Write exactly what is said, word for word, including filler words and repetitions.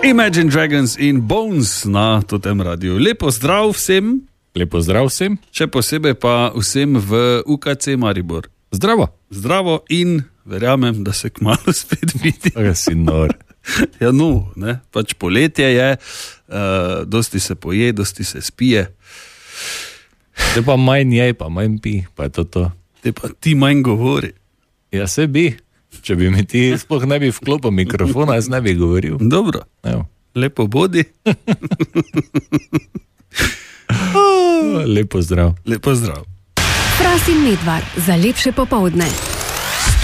Imagine Dragons in Bones na Totem Radiu. Lepo zdrav vsem. Lepo zdrav vsem. Še posebej pa vsem v U K C Maribor. Zdravo. Zdravo in verjamem, da se kmalu spet vidi. Kaj si nor. Ja, no, ne, pač poletje je, uh, dosti se poje, dosti se spije. Te pa manj jej, pa manj pi, pa je to to. Te pa ti manj govori. Ja, se bi. Če bi mi ti sploh ne bi vklopil mikrofona, jaz ne bi govoril. Dobro, Evo. lepo bodi. Lepo zdrav. Lepo zdrav. Fras in Medvard za lepše popoldne.